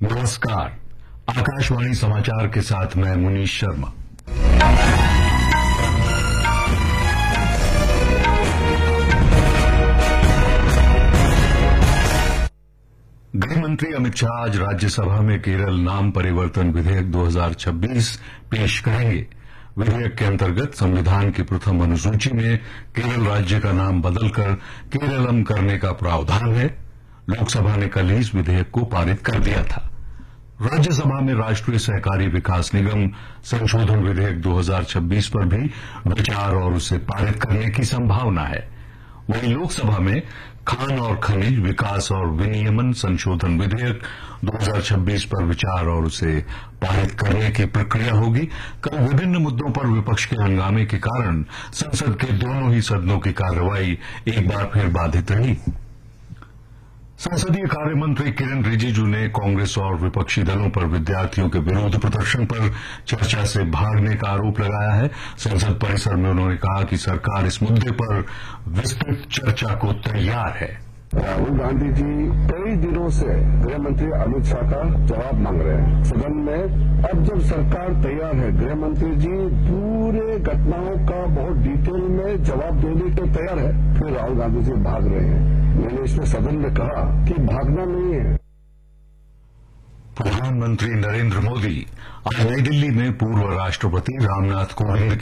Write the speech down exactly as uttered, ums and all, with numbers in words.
नमस्कार। आकाशवाणी समाचार के साथ मैं मुनीश शर्मा। गृह मंत्री अमित शाह आज राज्यसभा में केरल नाम परिवर्तन विधेयक दो हज़ार छब्बीस पेश करेंगे। विधेयक के अंतर्गत संविधान की प्रथम अनुसूची में केरल राज्य का नाम बदलकर केरलम करने का प्रावधान है। लोकसभा ने कल ही इस विधेयक को पारित कर दिया था। राज्यसभा में राष्ट्रीय सहकारी विकास निगम संशोधन विधेयक दो हज़ार छब्बीस पर भी विचार और उसे पारित करने की संभावना है। वहीं लोकसभा में खान और खनिज विकास और विनियमन संशोधन विधेयक दो हज़ार छब्बीस पर विचार और उसे पारित करने की प्रक्रिया होगी। कल विभिन्न मुद्दों पर विपक्ष के हंगामे के कारण संसद के दोनों ही सदनों की कार्रवाई एक बार फिर बाधित रही। संसदीय कार्य मंत्री किरेन रिजिजू ने कांग्रेस और विपक्षी दलों पर विद्यार्थियों के विरोध प्रदर्शन पर चर्चा से भागने का आरोप लगाया है। संसद परिसर में उन्होंने कहा कि सरकार इस मुद्दे पर विस्तृत चर्चा को तैयार है। राहुल गांधी जी कई दिनों से गृह मंत्री अमित शाह का जवाब मांग रहे हैं सदन में। अब जब सरकार तैयार है, गृह मंत्री जी पूरे घटनाओं का बहुत डिटेल में जवाब देने के तैयार है, फिर राहुल गांधी जी भाग रहे हैं। मैंने इसमें सदन में कहा कि भागना नहीं है। प्रधानमंत्री नरेंद्र मोदी आज नई दिल्ली में पूर्व राष्ट्रपति रामनाथ कोविंद